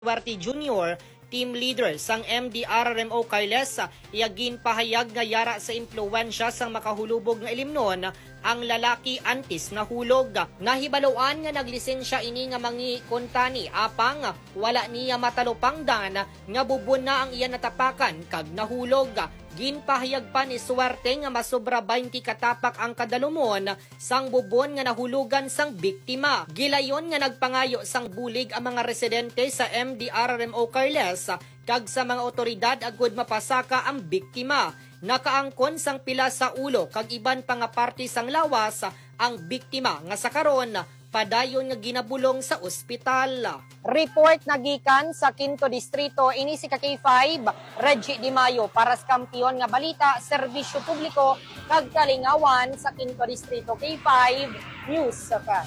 Duarte Jr., team leader sang MDRRMO Carles, iyagin pahayag nga yara sa impluwensya sang makahulubog nga ilimnon ang lalaki antes na hulog. Nahibaloan nga naglisensya ini nga mangi kontani apang wala niya matalupangdan nga bubon na ang iya natapakan kag nahulog. Ginpahayag pa ni Suarte nga masobra 20 katapak ang kadalumon sang bubon nga nahulugan sang biktima. Gilayon nga nagpangayo sang bulig ang mga residente sa MDRRMO Carles kag sa mga otoridad agud mapasaka ang biktima. Nakaangkon sang pila sa ulo kag iban pa nga parte sang lawas ang biktima nga sa karon padayon nga ginabulong sa ospital. Report nagikan sa 5 Distrito ini si K5 Reggie Di Mayo para sa kampiyon nga balita, serbisyo publiko kag kalingawan sa 5 Distrito K5 News.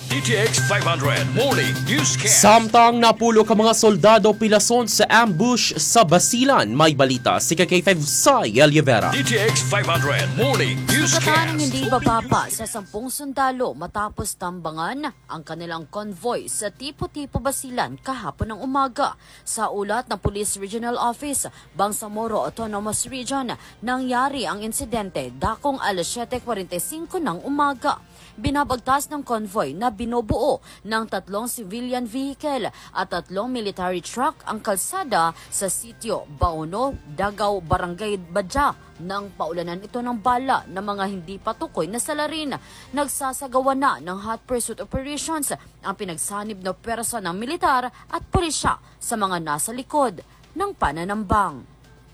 DTX 500 Morning Newscast. Samtang napulo ka mga soldado pilason sa ambush sa Basilan, may balita si K5 Sai Eliavera. DTX 500 Morning Newscast. Katanang hindi bababa sa 10 sundalo matapos tambangan ang kanilang convoy sa Tipo-Tipo Basilan kahapon ng umaga. Sa ulat ng Police Regional Office, Bangsamoro Autonomous Region, nangyari ang insidente dakong alas 7:45 ng umaga. Binabagtas ng convoy na binubuo ng 3 civilian vehicle at 3 military truck ang kalsada sa sitio Baono, Dagaw, Barangay Badya. Nang paulanan ito ng bala ng mga hindi patukoy na salarin, nagsasagawa na ng hot pursuit operations ang pinagsanib na pwersa ng militar at pulisya sa mga nasa likod ng pananambang.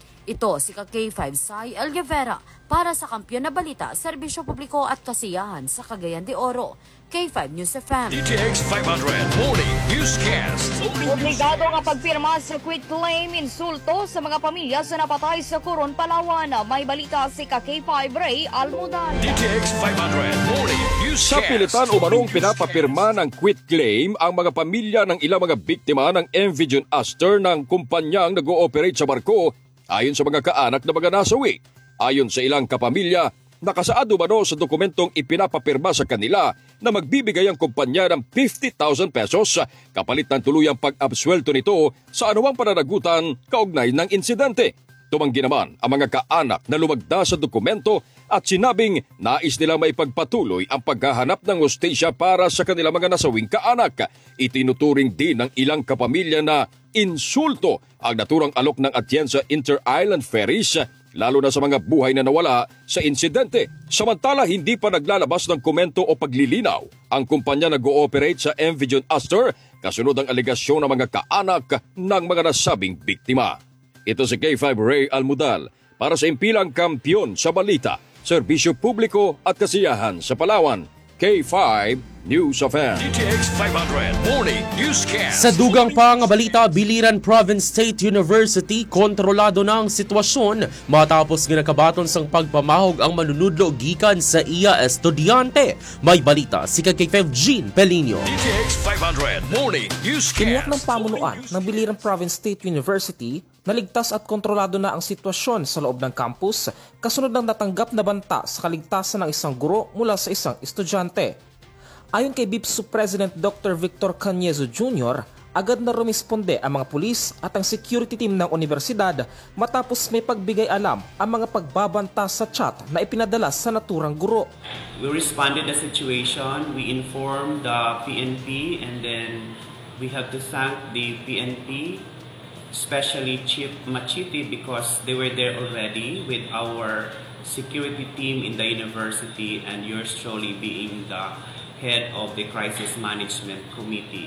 Ito si K5 Sai Eliavera para sa Kampiyon na Balita, Serbisyo Publiko at Kasiyahan sa Cagayan de Oro. K5 News FM. DTX 500 Morning Newscast. Obligado nga pagpirma sa quit claim insulto sa mga pamilya sa napatay sa Coron, Palawan. May balita si K5 Ray Almudal. DTX 500 Morning Newscast. Sa pilitan umanong pinapapirma ng quit claim ang mga pamilya ng ilang mga biktima ng MV John Astor ng kumpanyang nag-ooperate sa barko ayon sa mga kaanak na mga nasawi. Ayon sa ilang kapamilya, nakasaad umano sa dokumentong ipinapapirma sa kanila na magbibigay ang kumpanya ng 50,000 pesos kapalit ng tuluyang pag-absuelto nito sa anumang pananagutan kaugnay ng insidente. Tumanggi naman ang mga kaanak na lumagda sa dokumento at sinabing nais nila maipagpatuloy ang paghahanap ng hustisya para sa kanilang mga nasawing kaanak. Itinuturing din ng ilang kapamilya na insulto ang naturang alok ng Atienza Inter-Island Ferries, lalo na sa mga buhay na nawala sa insidente. Samantala, hindi pa naglalabas ng komento o paglilinaw ang kumpanya na go-operate sa MV John Astor kasunod ang aligasyon ng mga kaanak ng mga nasabing biktima. Ito si K5 Ray Almudal para sa Impilang Kampiyon sa Balita, Serbisyo Publiko at Kasiyahan sa Palawan. K5 News of M. DTX 500 Morning Newscast. Sa dugang pa nga balita, Biliran Province State University kontrolado na ang sitwasyon matapos ginakabaton sang pagpamahog ang manunudlo gikan sa iya estudyante. May balita si K5 Jean Pelinio. DTX 500 Morning Newscast. Tiniyak ng pamunuan ng Biliran Province State University na ligtas at kontrolado na ang sitwasyon sa loob ng campus kasunod ng natanggap na banta sa kaligtasan ng isang guro mula sa isang estudyante. Ayon kay BIPSU President Dr. Victor Cañezo Jr., agad na rumisponde ang mga pulis at ang security team ng universidad matapos may pagbigay alam ang mga pagbabanta sa chat na ipinadala sa naturang guro. We responded to the situation, we informed the PNP, and then we have to thank the PNP, especially Chief Machiti, because they were there already with our security team in the university and yours truly being the head of the Crisis Management Committee.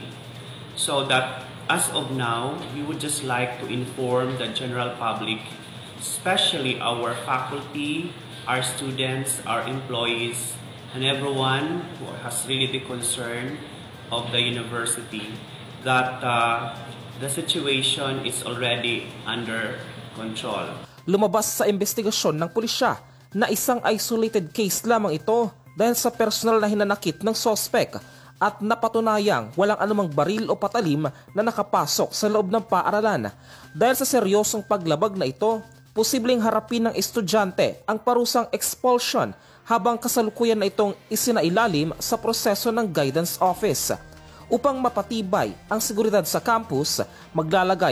So that as of now, we would just like to inform the general public, especially our faculty, our students, our employees, and everyone who has really the concern of the university that the situation is already under control. Lumabas sa investigasyon ng pulisya na isang isolated case lamang ito dahil sa personal na hinanakit ng sospek at napatunayang walang anumang baril o patalim na nakapasok sa loob ng paaralan. Dahil sa seryosong paglabag na ito, posibleng harapin ng estudyante ang parusang expulsion habang kasalukuyan na itong isinailalim sa proseso ng guidance office. Upang mapatibay ang seguridad sa campus, maglalagay